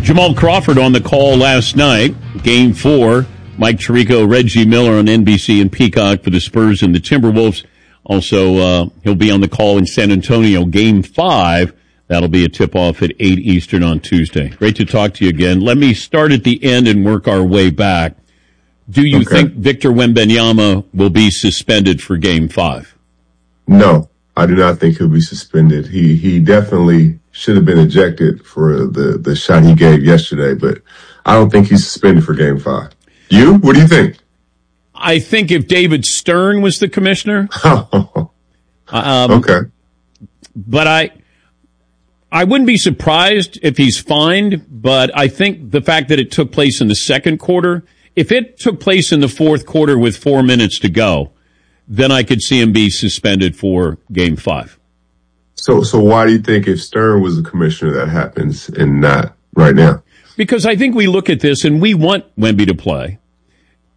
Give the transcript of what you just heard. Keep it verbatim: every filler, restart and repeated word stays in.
Jamal Crawford on the call last night. Game four. Mike Tirico, Reggie Miller on N B C and Peacock for the Spurs and the Timberwolves. Also, uh, he'll be on the call in San Antonio. Game five. That'll be a tip-off at eight Eastern on Tuesday. Great to talk to you again. Let me start at the end and work our way back. Do you okay. think Victor Wembanyama will be suspended for Game five? No, I do not think he'll be suspended. He he definitely should have been ejected for the, the shot he gave yesterday, but I don't think he's suspended for Game five. You? What do you think? I think if David Stern was the commissioner. um, okay. But I... I wouldn't be surprised if he's fined, but I think the fact that it took place in the second quarter, if it took place in the fourth quarter with four minutes to go, then I could see him be suspended for Game five. So, so why do you think if Stern was the commissioner that happens and not right now? Because I think we look at this and we want Wemby to play.